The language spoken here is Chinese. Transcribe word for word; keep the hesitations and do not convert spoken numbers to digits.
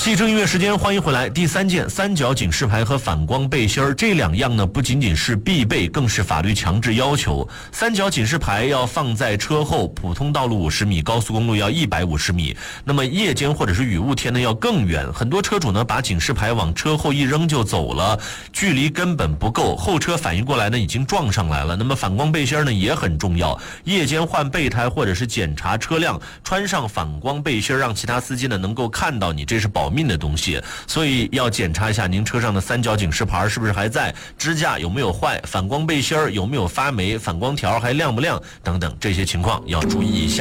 汽车音乐时间，欢迎回来。第三件，三角警示牌和反光背心儿这两样呢，不仅仅是必备，更是法律强制要求。三角警示牌要放在车后，普通道路五十米，高速公路要一百五十米。那么夜间或者是雨雾天呢，要更远。很多车主呢，把警示牌往车后一扔就走了，距离根本不够，后车反应过来呢，已经撞上来了。那么反光背心儿呢也很重要，夜间换备胎或者是检查车辆，穿上反光背心儿，让其他司机呢能够看到你，这是保命的东西。所以要检查一下您车上的三角警示牌是不是还在，支架有没有坏，反光背心儿有没有发霉，反光条还亮不亮等等，这些情况要注意一下。